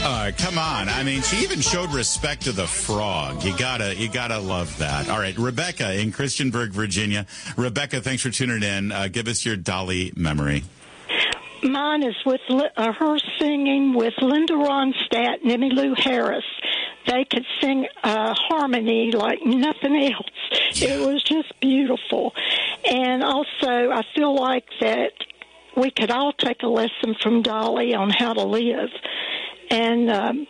Come on. I mean, she even showed respect to the frog. You gotta love that. All right, Rebecca in Christiansburg, Virginia. Rebecca, thanks for tuning in. Give us your Dolly memory. Mine is with her singing with Linda Ronstadt and Emmylou Harris. They could sing harmony like nothing else. Yeah. It was just beautiful. And also, I feel like that we could all take a lesson from Dolly on how to live. And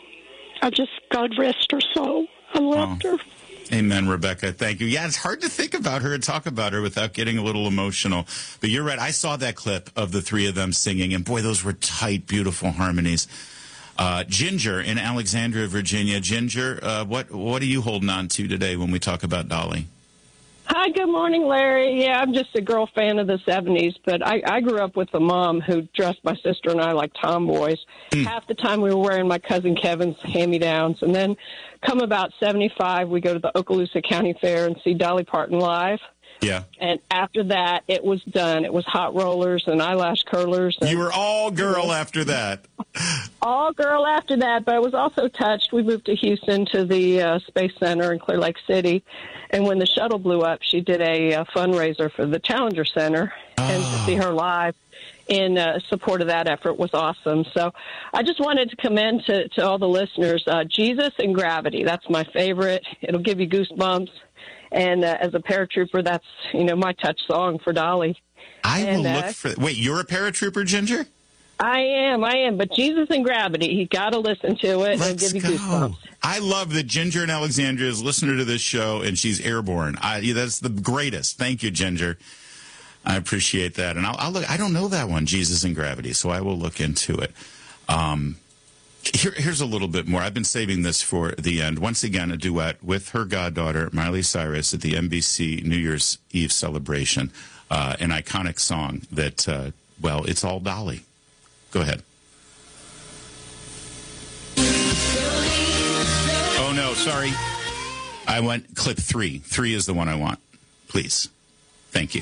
God rest her soul. I loved her. Amen, Rebecca. Thank you. Yeah, it's hard to think about her and talk about her without getting a little emotional. But you're right. I saw that clip of the three of them singing, and boy, those were tight, beautiful harmonies. Ginger in Alexandria, Virginia. Ginger, what are you holding on to today when we talk about Dolly? Hi, good morning, Larry. Yeah, I'm just a girl fan of the 70s, but I grew up with a mom who dressed my sister and I like tomboys. Half the time we were wearing my cousin Kevin's hand-me-downs, and then come about 75, we go to the Okaloosa County Fair and see Dolly Parton live. Yeah. And after that, it was done. It was hot rollers and eyelash curlers. And, you were all girl after that. All girl after that, but I was also touched. We moved to Houston to the Space Center in Clear Lake City, and when the shuttle blew up, she did a fundraiser for the Challenger Center, and to see her live in support of that effort was awesome. So I just wanted to commend to all the listeners, Jesus and Gravity. That's my favorite. It'll give you goosebumps. And as a paratrooper, that's, my touch song for Dolly. I will look for... Wait, you're a paratrooper, Ginger? I am. But Jesus and Gravity, you got to listen to it. It'll give you goosebumps. I love that Ginger in Alexandria is listener to this show, and she's airborne. That's the greatest. Thank you, Ginger. I appreciate that. And I'll look. I don't know that one, Jesus and Gravity, so I will look into it. Here's a little bit more. I've been saving this for the end. Once again, a duet with her goddaughter, Miley Cyrus, at the NBC New Year's Eve celebration. An iconic song that, it's all Dolly. Go ahead. Oh, no, sorry. I went clip 3. 3 is the one I want. Please. Thank you.